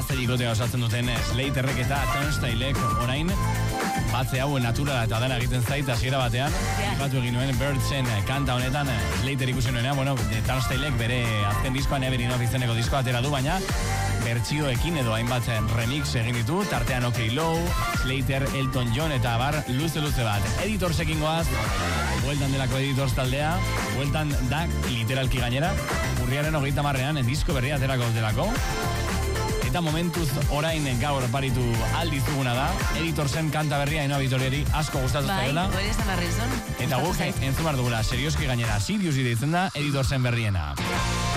gaztelikotea osatzen duten Slaterrek eta Turnstylek orain batze hau naturala eta dena egiten zait hasiera batean. Batu egin nuen Birdsen kanta honetan Slater ikusi nuenean, bueno, Turnstylek bere azken diskoa Never Enough izeneko diskoa atera du, baina bertsioekin edo hainbat remix egin ditu, tartean OK Low, Slater, Elton John eta bar luze bat. Editorsekin goaz, bueltan delako Editors taldea, bueltan da literalki gainera, urriaren 30ean disko berria aterako delako. Eta momentuz orain gaur baritu aldizuguna da, Editorsen kanta berria Ainhoa Vitoriari asko gustatu zaiola. Bai, hori esan arrizon. Eta guk entzun behar dugula, serioski gainera, Sirius deitzen da Editorsen berriena.